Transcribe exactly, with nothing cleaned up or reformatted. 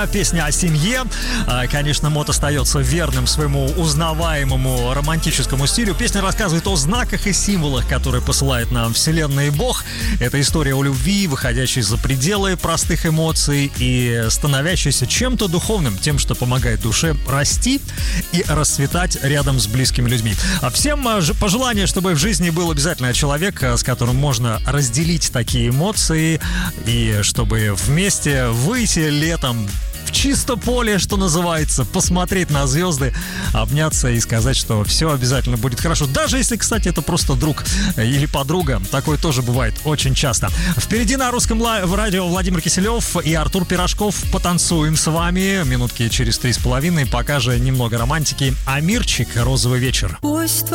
Песня о семье. Конечно, Мот остается верным своему узнаваемому романтическому стилю. Песня рассказывает о знаках и символах, которые посылает нам Вселенная и Бог. Это история о любви, выходящей за пределы простых эмоций и становящейся чем-то духовным, тем, что помогает душе расти и расцветать рядом с близкими людьми. А всем пожелание, чтобы в жизни был обязательно человек, с которым можно разделить такие эмоции, и чтобы вместе выйти летом в чисто поле, что называется, посмотреть на звезды, обняться и сказать, что все обязательно будет хорошо. Даже если, кстати, это просто друг или подруга. Такое тоже бывает очень часто. Впереди на русском радио Владимир Киселев и Артур Пирожков. Потанцуем с вами минутки через три с половиной. Пока же немного романтики. Амирчик, «Розовый вечер».